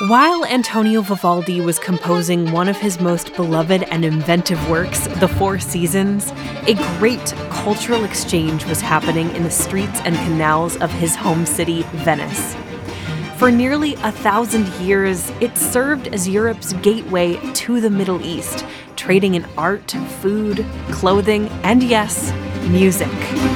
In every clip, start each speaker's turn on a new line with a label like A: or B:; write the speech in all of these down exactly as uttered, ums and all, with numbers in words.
A: While Antonio Vivaldi was composing one of his most beloved and inventive works, The Four Seasons, a great cultural exchange was happening in the streets and canals of his home city, Venice. For nearly a thousand years, it served as Europe's gateway to the Middle East, trading in art, food, clothing, and yes, music.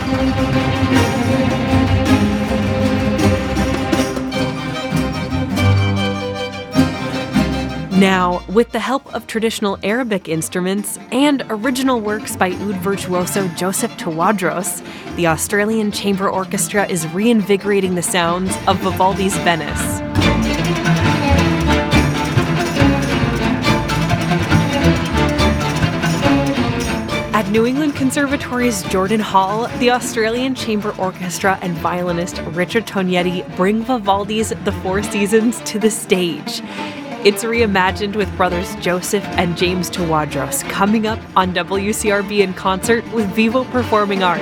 A: Now, with the help of traditional Arabic instruments and original works by oud virtuoso Joseph Tawadros, the Australian Chamber Orchestra is reinvigorating the sounds of Vivaldi's Venice. At New England Conservatory's Jordan Hall, the Australian Chamber Orchestra and violinist Richard Tognetti bring Vivaldi's The Four Seasons to the stage. It's reimagined with brothers Joseph and James Tawadros, coming up on W C R B in concert with Vivo Performing Arts.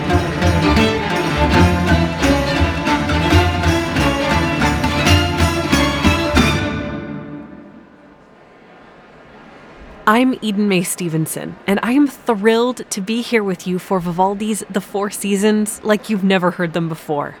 A: I'm Eden Mae Stevenson, and I am thrilled to be here with you for Vivaldi's The Four Seasons like you've never heard them before.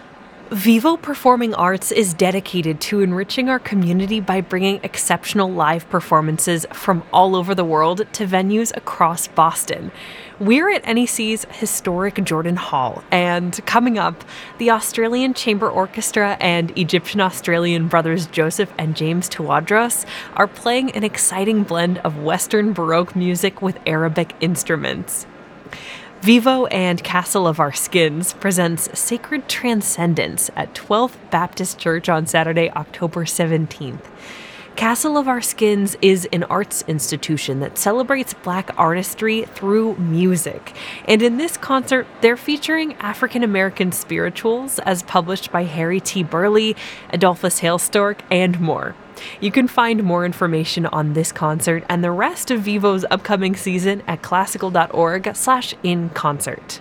A: Vivo Performing Arts is dedicated to enriching our community by bringing exceptional live performances from all over the world to venues across Boston. We're at N E C's historic Jordan Hall, and coming up, the Australian Chamber Orchestra and Egyptian-Australian brothers Joseph and James Tawadros are playing an exciting blend of Western Baroque music with Arabic instruments. Vivo and Castle of Our Skins presents Sacred Transcendence at twelfth Baptist Church on Saturday, October seventeenth. Castle of Our Skins is an arts institution that celebrates Black artistry through music. And in this concert, they're featuring African-American spirituals as published by Harry T. Burleigh, Adolphus Hailstork, and more. You can find more information on this concert and the rest of Vivo's upcoming season at classical.org slash in concert.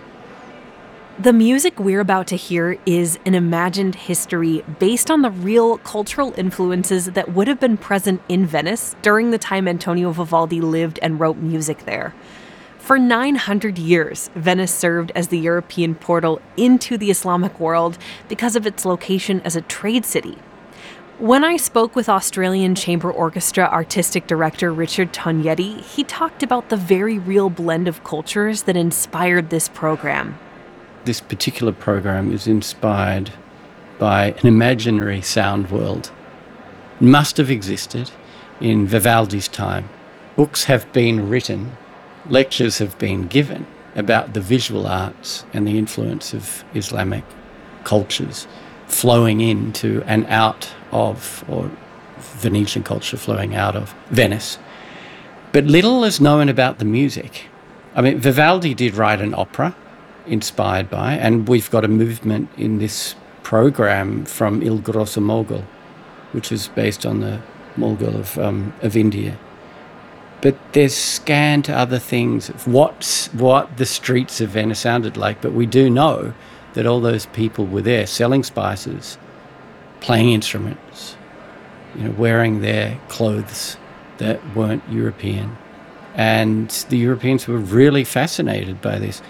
A: The music we're about to hear is an imagined history based on the real cultural influences that would have been present in Venice during the time Antonio Vivaldi lived and wrote music there. For nine hundred years, Venice served as the European portal into the Islamic world because of its location as a trade city. When I spoke with Australian Chamber Orchestra Artistic Director Richard Tognetti, he talked about the very real blend of cultures that inspired this program.
B: This particular program is inspired by an imaginary sound world. It must have existed in Vivaldi's time. Books have been written, lectures have been given about the visual arts and the influence of Islamic cultures flowing into and out of, or Venetian culture flowing out of Venice. But little is known about the music. I mean, Vivaldi did write an opera inspired by, and we've got a movement in this program from Il Grosso Mogul, which is based on the Mogul of, um, of India. But there's scant other things of what's, what the streets of Venice sounded like, but we do know that all those people were there selling spices, playing instruments, you know, wearing their clothes that weren't European. And the Europeans were really fascinated by this.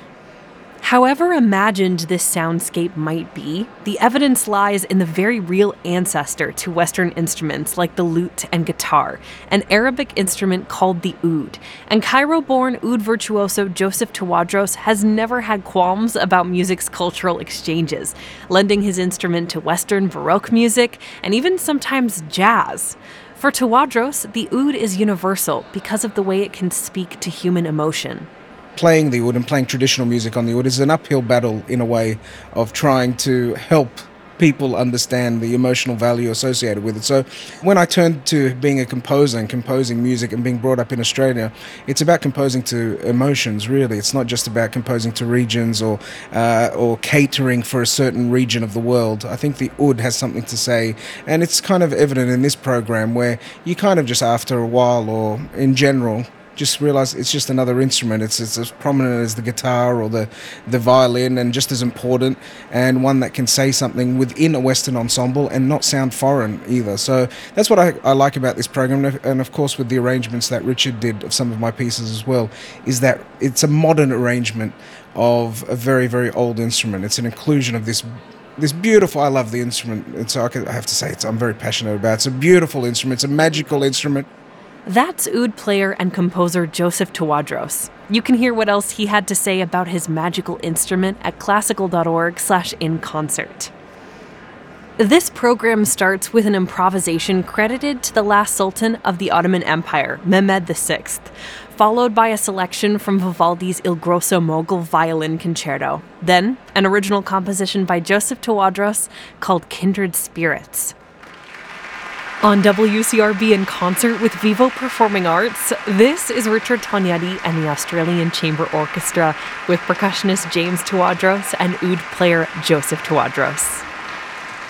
A: However imagined this soundscape might be, the evidence lies in the very real ancestor to Western instruments like the lute and guitar, an Arabic instrument called the oud. And Cairo-born oud virtuoso Joseph Tawadros has never had qualms about music's cultural exchanges, lending his instrument to Western Baroque music and even sometimes jazz. For Tawadros, the oud is universal because of the way it can speak to human emotion.
C: Playing the oud and playing traditional music on the oud is an uphill battle in a way of trying to help people understand the emotional value associated with it. So when I turned to being a composer and composing music and being brought up in Australia, it's about composing to emotions, really. It's not just about composing to regions or uh, or catering for a certain region of the world. I think the oud has something to say, and it's kind of evident in this program where you kind of just after a while, or in general, just realize it's just another instrument. It's, it's as prominent as the guitar or the, the violin, and just as important, and one that can say something within a Western ensemble and not sound foreign either. So that's what I, I like about this program, and of course with the arrangements that Richard did of some of my pieces as well, is that it's a modern arrangement of a very, very old instrument. It's an inclusion of this this beautiful, I love the instrument, and so I, could, I have to say it's, I'm very passionate about it. It's a beautiful instrument, it's a magical instrument.
A: That's oud player and composer Joseph Tawadros. You can hear what else he had to say about his magical instrument at classical.org slash in concert. This program starts with an improvisation credited to the last sultan of the Ottoman Empire, Mehmed the Sixth, followed by a selection from Vivaldi's Il Grosso Mogul Violin Concerto, then an original composition by Joseph Tawadros called Kindred Spirits. On W C R B in concert with Vivo Performing Arts, this is Richard Tognetti and the Australian Chamber Orchestra with percussionist James Tawadros and oud player Joseph Tawadros.